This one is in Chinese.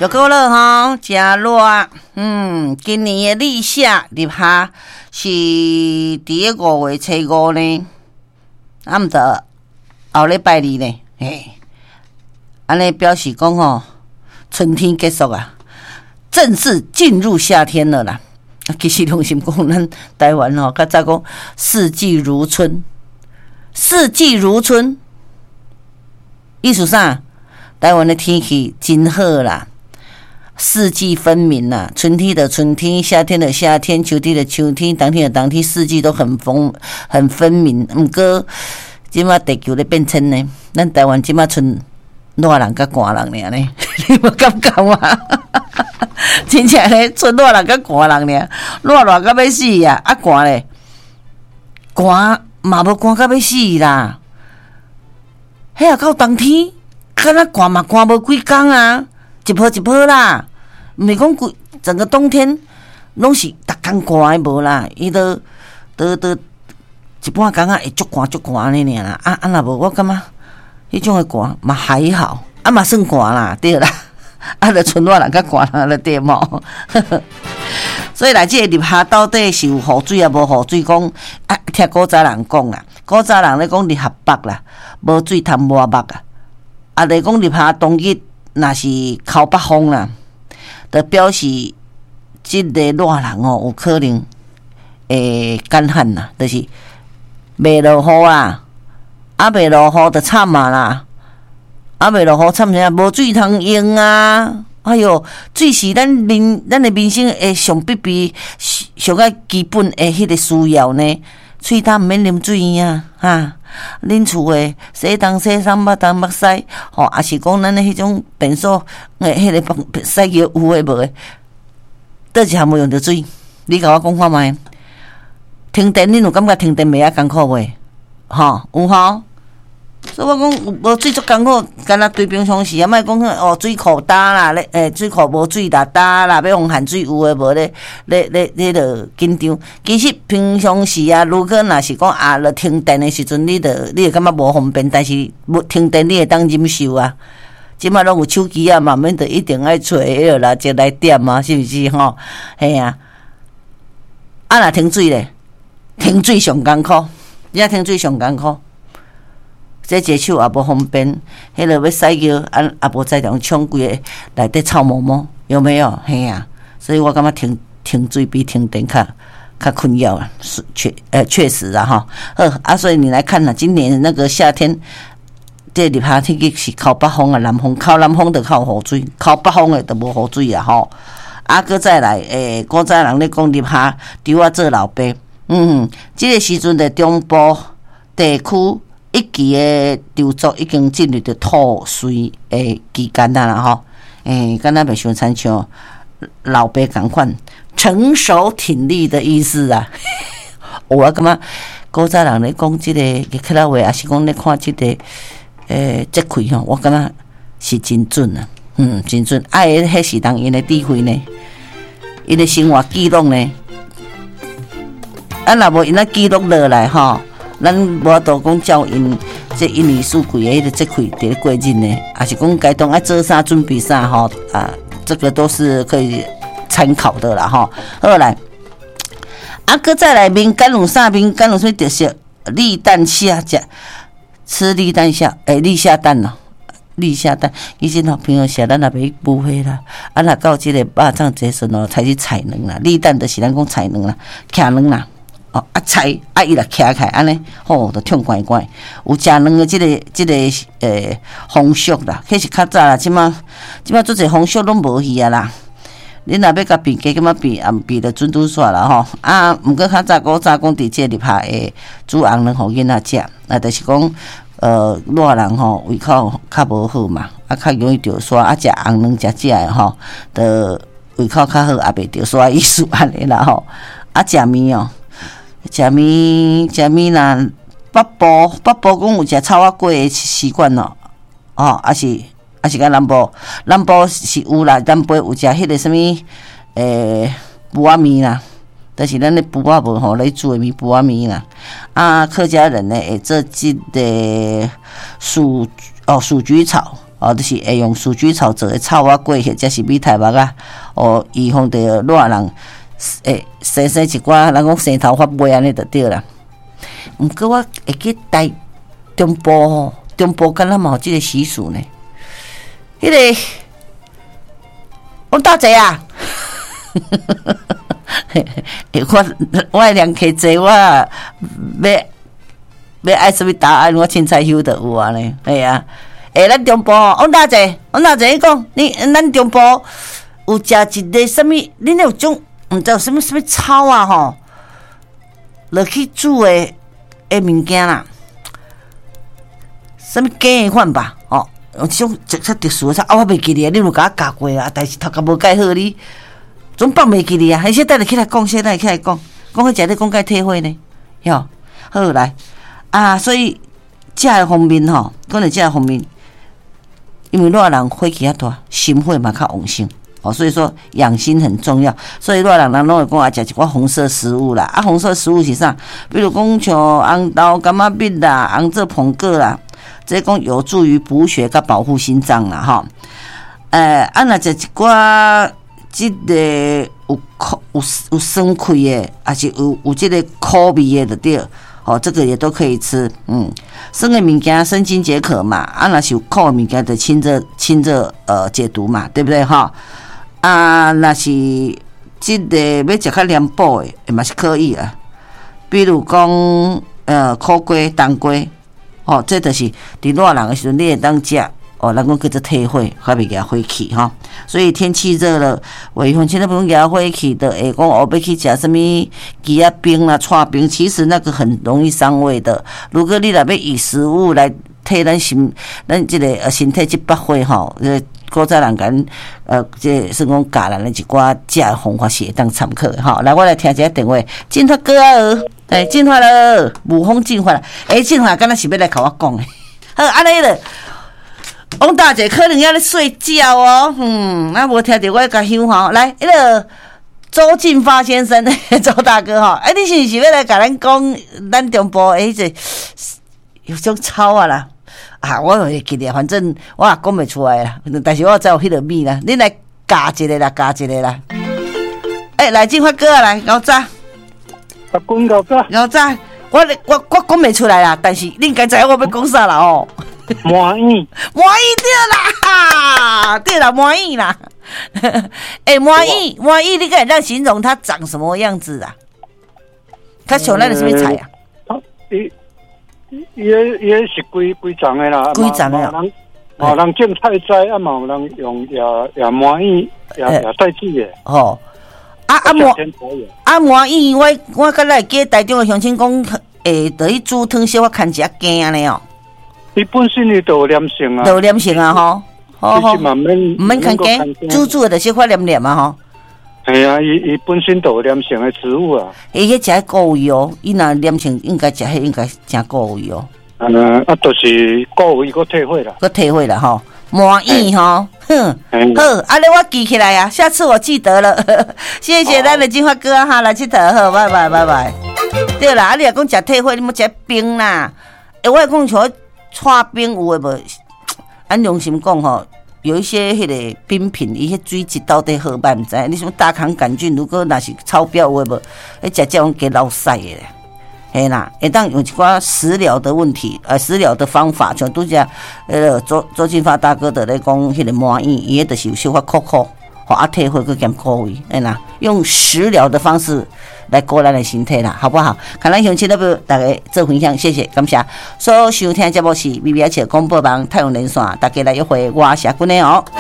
又过了吼，真热。今年的立夏立夏是伫个5月初5呢，毋得后礼拜2呢，安尼表示讲吼，春天结束啊，正式进入夏天了啦。其实用心讲，咱台湾吼，较早讲四季如春，四季如春，意思啥？台湾的天气真好啦。四季分明啦，春天的春天，夏天的夏天，秋天的秋天，冬天的冬天，四季都很分明。毋过，即马地球咧变迁呢，咱台湾即马剩热人甲寒人尔呢，你无感觉吗？真正咧，剩热人甲寒人尔，热到要死啊！啊寒咧，寒嘛无寒到要死啦。迄啊到冬天，敢若寒嘛寒无几工啊。一波一波啦，毋是讲整个冬天拢是逐工寒的无啦，伊都一半工会足寒安尼尔啦。啊若无，我感觉迄种的寒嘛还好，啊嘛算寒啦，对啦，啊就剩我人甲寒人了对无？所以来这个立夏到底是有雨水啊无雨水？讲啊，听古早人讲啦，古早人咧讲立夏北啦，无水通摸目啊。啊，来讲立夏当日。若是靠北风啦，就表示即个热人哦，有可能会干旱啦，就是未落雨啦，啊未落雨就惨啊啦，啊未落雨惨啥？无水通用啊！哎哟，水是咱的民生的上必备、上个基本的迄个需要呢。喙干毋免啉水啊，哈！恁厝诶洗东洗衫、抹东抹西，吼，也是讲咱诶迄种便所诶，迄个洗脚有诶无诶，倒一项无用着水。你甲我讲看觅，停电恁有感觉停电袂遐艰苦袂？吼，有吼。所以我讲无水足艰苦，干若对平常时啊，莫讲哦水库干啦，咧水库无水啦，干啦，要用限水有诶无咧就紧张。其实平常时啊，如果若是讲啊，了停电诶时阵，你就感觉无方便，但是无停电你会当忍受啊。即摆拢有手机啊，慢慢就一定爱找迄啦，就来点啊，是毋是吼？嘿啊，啊若停水咧，停水上艰苦，你停水上艰苦。这接手也无方便，迄落要洗脚，也无再用冲规个内底臭毛毛，有没有？嘿啊，所以我感觉停水比停电较困扰啊，确实啊哈。啊，所以你来看呐，今年那个夏天，这立夏天气是靠北风啊，南风靠南风就靠雨水，靠北风的就无雨水啊吼。啊，搁再来，古早人咧讲立夏，伫我做老爸，这个时阵的中部地区。一期的稻作已经进入着吐穗的期间啦吼，敢若袂伤亲像老爸共款，成熟挺立的意思啊。我感觉古早人咧讲即个日克拉话，也是讲咧看即个节气吼，我感觉是真准啊，真准。爱迄是人因的智慧呢，因的生活记录呢，若无因仔记录落来吼。咱无法度讲照因这一年四季的迄个节气伫咧过日呢，还是讲该当爱做啥准备啥吼啊，这个都是可以参考的啦吼。好来，搁再来民间有啥？民间有啥特色？立蛋虾食，吃立蛋虾，立夏蛋咯，立夏蛋。以前吼朋友写咱也袂补血啦，若到即个肉粽节时阵才是菜卵啦，立蛋就是咱讲菜卵啦，徛卵啦。哦，菜伊来徛开安尼，就痛怪怪。有食卵的即个风俗啦，迄是较早啦。即马做者风俗拢无去啊啦。恁若要甲变价，感觉变也变得准拄煞啦吼。啊，毋过较早古早讲伫即个立夏诶煮红卵互囡仔食，啊，就是讲热人吼胃口较无好嘛，啊，较容易着煞，啊，食红卵食诶吼，着胃口较好，也袂着煞意思安尼啦吼。啊，食面哦。食面啦，北部讲有食草仔粿的习惯咯，还是甲南部是有啦，南部有食迄个什么布仔面啦，但是咱的布仔无吼来煮的面布仔面啦。啊，客家人呢会做即个薯菊草就是会用鼠菊草做的草啊、粿，或者是米苔目啊，预防着热人生一寡，人讲生头发尾安尼就对啦。毋过我会记台中部敢若嘛有即个习俗呢。迄个王大姐啊，我的量客济，我要爱什么答案，我凊彩晓得有啊呢。系啊，咱中部王大姐，你讲，咱中部有食一个什么？恁有种毋知有什么草啊吼，落去煮的物件啦，什么鸡款吧？有这种较特殊的菜，我袂记哩，你有甲我教过啊，但是头壳无介好哩，总放袂记哩啊。还是等下起来讲，讲迄食咧讲介体会呢，哟，好来啊，所以食的方面吼，讲到食的方面，因为热人火气较大，心火嘛较旺盛。所以说养心很重要，所以热人拢会讲啊，食一寡红色食物啦。红色食物是啥？比如讲像红豆、柑仔蜜啦、红枣、苹果啦，这讲有助于补血甲保护心脏啦，吼。若食一寡即个有酸气的，还是有即个苦味的，就对。这个也都可以吃，酸的物件生津解渴嘛，若是有苦的物件就清热解毒嘛，对不对哈？若是即个要食较凉补的，也嘛是可以啊。比如讲苦瓜、冬瓜，这就是伫热人的时阵，你会当食。人讲叫做退火，较袂惹火气哈。所以天气热了，卫风千万不用惹火气的。讲要去食什么鸡啊冰啦、串冰，其实那个很容易伤胃的。如果你若要以食物来替咱这个身体这把火吼，古早人讲这算讲教咱的一寡食的方法是会当参考的吼。来，我来听一下电话，进化哥啊，进化了，无风进化了，进化敢若是要来甲我讲的。好，安尼了。王大姐可能要咧睡觉哦，无听到我甲响吼，来，迄个周进发先生，周大哥吼，你是不是要来甲咱讲咱中部迄个有种草啊啦？我会记得，反正我也讲袂出来啦，但是我知有迄个米啦，恁来教一个啦。来进发哥啊，来牛早，牛早，我讲袂出来啦，但是恁该知我要讲啥啦哦。 满意对啦，满意啦。满意，你敢让形容它长什么样子啊？它像咱的什么菜啊？ 也是规长的啦， 规长的。 人种菜栽，嘛有人用也满意，也代替的。 满意，我刚才记台中的乡亲讲，就去煮汤小可牵一下羹安尼哦。 伊本身就有黏性啊， 有黏性啊吼， 其实嘛免牵羹，煮的就小可黏啊吼。 系啊，伊本身就有黏性的植物啊。 迄食固胃哦，伊若黏性应该食迄应该真固胃哦。 就是固胃个退火啦， 吼，满意吼，好，安尼我记起来啊，下次我记得了，谢谢咱的金发哥哈，来佚佗好，拜拜。对啦，你若讲食退火，你莫食冰啦，我讲像。串冰有诶无？按良心讲吼，有一些迄个冰品，伊迄水质到底好歹毋知。你什么大肠杆菌，如果若是超标有诶无？食这种加老屎诶，嘿啦，会当用一寡食疗的问题，食疗的方法，像拄只周进发大哥的咧讲迄个满意，伊迄就是有小可苦，退火去减苦味，嘿啦，用食疗的方式。来过咱的身体啦，好不好？看咱乡亲那边大家做分享，谢谢，感谢。所收听节目是BBH广播网太阳连线，大家来约会，我是君的哦。